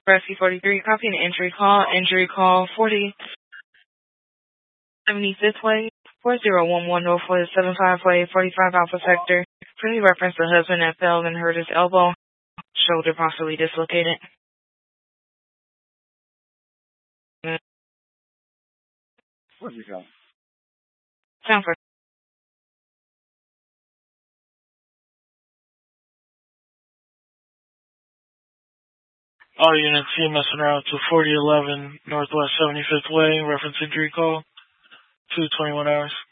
Rescue 43, copy an injury call 4075th Way, 4011 Northwest 75 Way, 45 Alpha Sector. For any reference, the husband that fell and hurt his elbow, shoulder possibly dislocated. Where'd you go? Sanford. All units, CMS en route to 4011 Northwest 75th Way, reference injury call, 2:21 hours.